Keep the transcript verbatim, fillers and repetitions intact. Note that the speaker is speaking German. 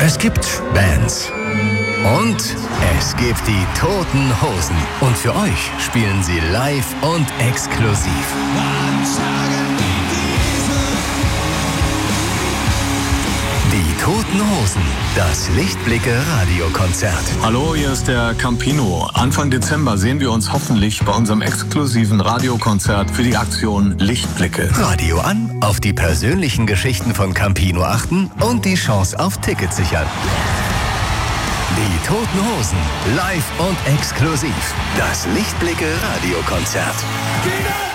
Es gibt Bands. Und es gibt die Toten Hosen. Und für euch spielen sie live und exklusiv. Die Toten Hosen, das Lichtblicke-Radiokonzert. Hallo, hier ist der Campino. Anfang Dezember sehen wir uns hoffentlich bei unserem exklusiven Radiokonzert für die Aktion Lichtblicke. Radio an, auf die persönlichen Geschichten von Campino achten und die Chance auf Tickets sichern. Die Toten Hosen, live und exklusiv. Das Lichtblicke-Radiokonzert.